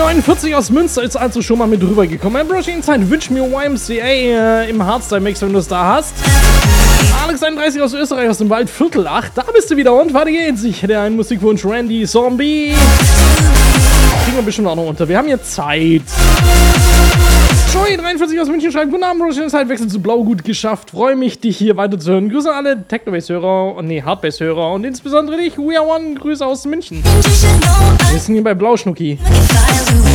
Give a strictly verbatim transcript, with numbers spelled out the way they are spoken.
neunundvierzig aus Münster ist also schon mal mit rübergekommen. Ein Brush Inside, Wünsch mir Y M C A äh, im Hardstyle-Mix, wenn du es da hast. Alex einunddreißig aus Österreich, aus dem Wald, Viertel acht. Da bist du wieder und weiter geht's. Ich hätte einen Musikwunsch, Randy Zombie. Kriegen wir bestimmt auch noch unter. Wir haben jetzt Zeit. Joey dreiundvierzig aus München schreibt: Guten Abend, Brush Inside, Wechsel zu Blau gut geschafft. Freue mich, dich hier weiter zu hören. Grüße an alle Techno-Bass-Hörer, nee, Hardbass-Hörer und insbesondere dich, We Are One. Grüße aus München. Wir sind hier bei Blau, Schnucki.